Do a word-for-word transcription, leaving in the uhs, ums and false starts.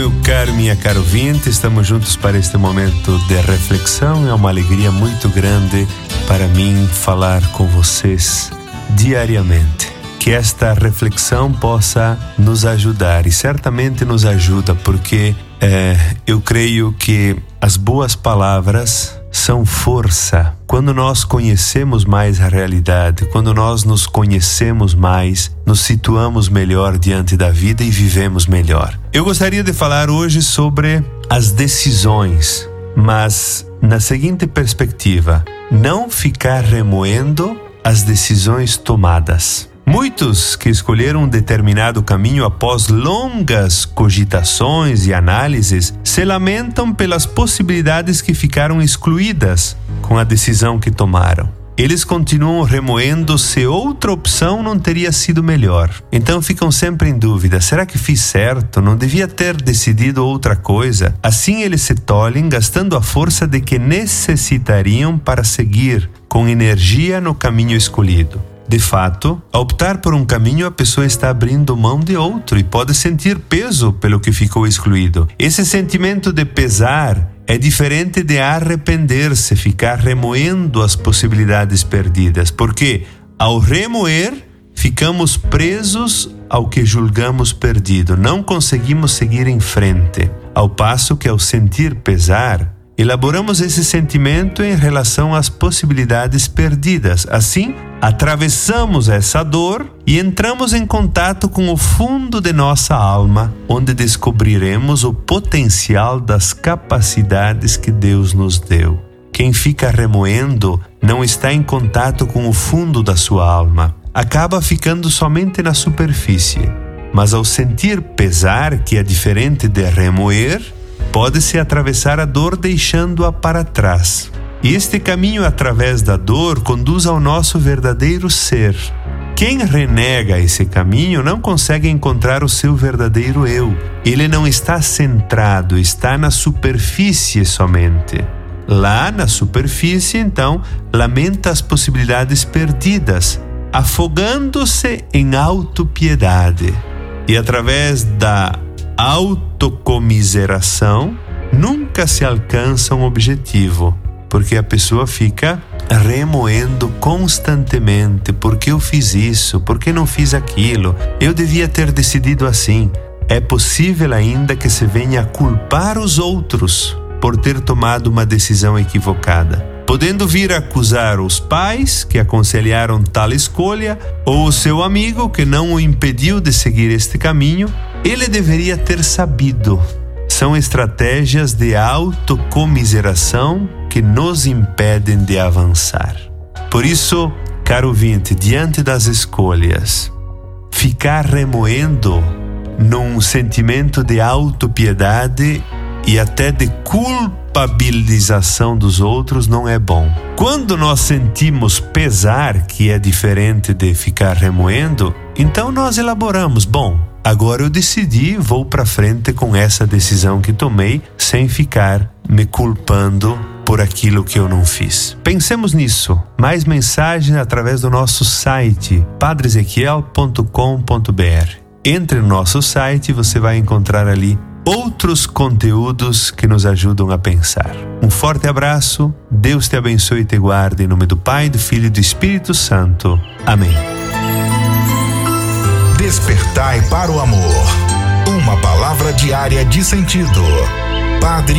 meu caro, minha cara ouvinte, estamos juntos para este momento de reflexão. É uma alegria muito grande para mim falar com vocês diariamente. Que esta reflexão possa nos ajudar, e certamente nos ajuda, porque é, eu creio que as boas palavras são força. Quando nós conhecemos mais a realidade, quando nós nos conhecemos mais, nos situamos melhor diante da vida e vivemos melhor. Eu gostaria de falar hoje sobre as decisões, mas na seguinte perspectiva: não ficar remoendo as decisões tomadas. Muitos que escolheram um determinado caminho após longas cogitações e análises se lamentam pelas possibilidades que ficaram excluídas com a decisão que tomaram. Eles continuam remoendo se outra opção não teria sido melhor. Então ficam sempre em dúvida: será que fiz certo? Não devia ter decidido outra coisa? Assim eles se tolhem, gastando a força de que necessitariam para seguir com energia no caminho escolhido. De fato, ao optar por um caminho, a pessoa está abrindo mão de outro e pode sentir peso pelo que ficou excluído. Esse sentimento de pesar é diferente de arrepender-se, ficar remoendo as possibilidades perdidas, porque ao remoer, ficamos presos ao que julgamos perdido, não conseguimos seguir em frente. Ao passo que, ao sentir pesar, elaboramos esse sentimento em relação às possibilidades perdidas. Assim, atravessamos essa dor e entramos em contato com o fundo de nossa alma, onde descobriremos o potencial das capacidades que Deus nos deu. Quem fica remoendo não está em contato com o fundo da sua alma, acaba ficando somente na superfície. Mas ao sentir pesar, que é diferente de remoer, pode-se atravessar a dor deixando-a para trás. E este caminho através da dor conduz ao nosso verdadeiro ser. Quem renega esse caminho não consegue encontrar o seu verdadeiro eu. Ele não está centrado, está na superfície somente. Lá na superfície, então, lamenta as possibilidades perdidas, afogando-se em autopiedade. E através da autocomiseração, nunca se alcança um objetivo, porque a pessoa fica remoendo constantemente: por que eu fiz isso? Por que não fiz aquilo? Eu devia ter decidido assim. É possível ainda que se venha a culpar os outros por ter tomado uma decisão equivocada, podendo vir a acusar os pais que aconselharam tal escolha, ou o seu amigo que não o impediu de seguir este caminho. Ele deveria ter sabido. São estratégias de autocomiseração que nos impedem de avançar. Por isso, caro ouvinte, diante das escolhas, ficar remoendo num sentimento de autopiedade e até de culpabilização dos outros não é bom. Quando nós sentimos pesar, que é diferente de ficar remoendo, então nós elaboramos: bom, agora eu decidi, vou para frente com essa decisão que tomei, sem ficar me culpando por aquilo que eu não fiz. Pensemos nisso. Mais mensagens através do nosso site padre ezequiel ponto com ponto b r. Entre no nosso site e você vai encontrar ali outros conteúdos que nos ajudam a pensar. Um forte abraço, Deus te abençoe e te guarde, em nome do Pai, do Filho e do Espírito Santo. Amém. Despertai para o amor. Uma palavra diária de sentido. Padre